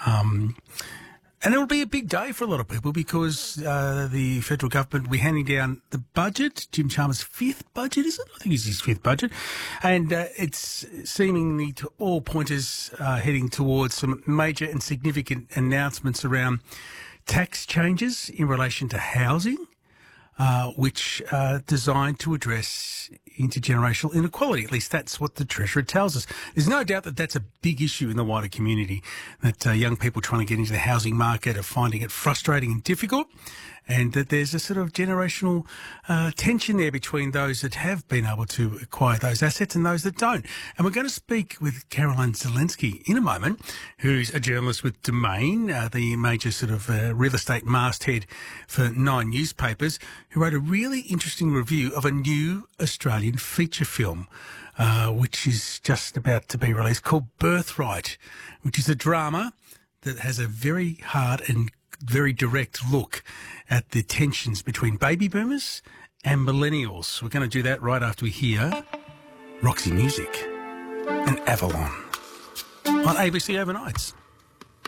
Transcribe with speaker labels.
Speaker 1: And it will be a big day for a lot of people because the federal government will be handing down the budget, Jim Chalmers' fifth budget, is it? I think it's his fifth budget. And it's seemingly to all pointers heading towards some major and significant announcements around tax changes in relation to housing, which are designed to address intergenerational inequality. At least that's what the Treasurer tells us. There's no doubt that that's a big issue in the wider community, that young people trying to get into the housing market are finding it frustrating and difficult, and that there's a sort of generational tension there between those that have been able to acquire those assets and those that don't. And we're going to speak with Caroline Zelensky in a moment, who's a journalist with Domain, the major sort of real estate masthead for 9 newspapers, who wrote a really interesting review of a new Australian feature film, which is just about to be released, called Birthright, which is a drama that has a very hard and very direct look at the tensions between baby boomers and millennials. We're going to do that right after we hear Roxy Music and Avalon on ABC Overnights.